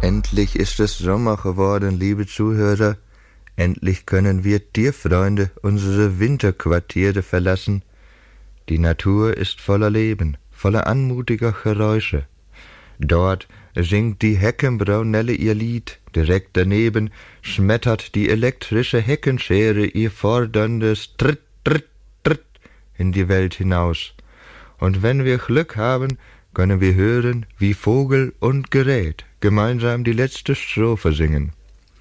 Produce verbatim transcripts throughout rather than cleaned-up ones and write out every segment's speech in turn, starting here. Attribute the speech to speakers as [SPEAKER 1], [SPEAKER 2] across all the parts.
[SPEAKER 1] Endlich ist es Sommer geworden, liebe Zuhörer. Endlich können wir Tierfreunde unsere Winterquartiere verlassen. Die Natur ist voller Leben, voller anmutiger Geräusche. Dort singt die Heckenbraunelle ihr Lied, direkt daneben schmettert die elektrische Heckenschere ihr forderndes Tritt, Tritt, Tritt in die Welt hinaus. Und wenn wir Glück haben, können wir hören, wie Vogel und Gerät gemeinsam die letzte Strophe singen.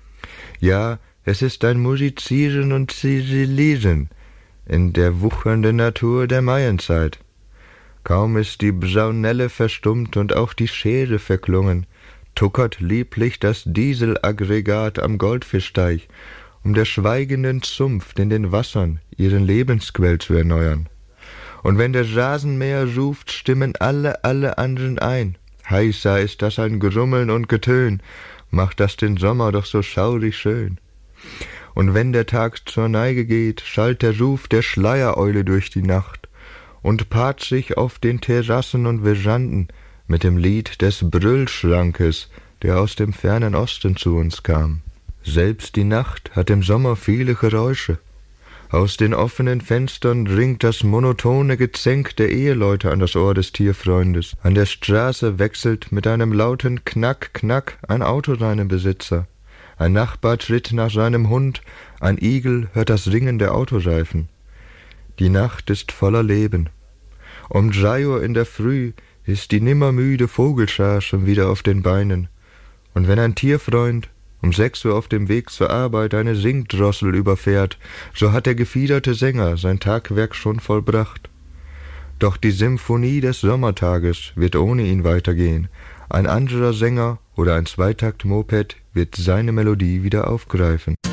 [SPEAKER 1] Ja, es ist ein Musizieren und Ziselieren in der wuchernden Natur der Maienzeit. Kaum ist die Braunelle verstummt und auch die Schere verklungen, tuckert lieblich das Dieselaggregat am Goldfischteich, um der schweigenden Zunft in den Wassern ihren Lebensquell zu erneuern. Und wenn der Rasenmäher ruft, stimmen alle, alle anderen ein. Heißer ist das ein Grummeln und Getön, macht das den Sommer doch so schaurig schön. Und wenn der Tag zur Neige geht, schallt der Ruf der Schleiereule durch die Nacht und paart sich auf den Terrassen und Veranden mit dem Lied des Brüllschrankes, der aus dem fernen Osten zu uns kam. Selbst die Nacht hat im Sommer viele Geräusche. Aus den offenen Fenstern dringt das monotone Gezänk der Eheleute an das Ohr des Tierfreundes. An der Straße wechselt mit einem lauten Knack, Knack ein Auto seinen Besitzer. Ein Nachbar tritt nach seinem Hund, ein Igel hört das Ringen der Autoreifen. Die Nacht ist voller Leben. Um drei Uhr in der Früh ist die nimmermüde Vogelschar schon wieder auf den Beinen. Und wenn ein Tierfreund um sechs Uhr auf dem Weg zur Arbeit eine Singdrossel überfährt, so hat der gefiederte Sänger sein Tagwerk schon vollbracht. Doch die Symphonie des Sommertages wird ohne ihn weitergehen. Ein anderer Sänger oder ein Zweitakt-Moped wird seine Melodie wieder aufgreifen.